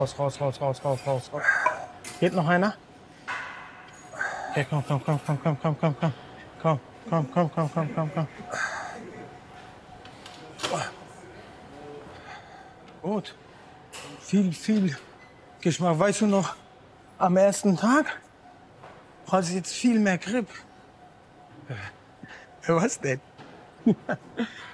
Raus, raus, raus, raus, raus, raus, raus. Geht noch einer? Okay, komm, komm, komm, komm, komm, komm, komm, komm. Komm, komm, komm, komm, komm, komm, komm. Gut. Viel Geschmack. Weißt du noch, am ersten Tag hatte ich jetzt viel mehr Grip. Was denn?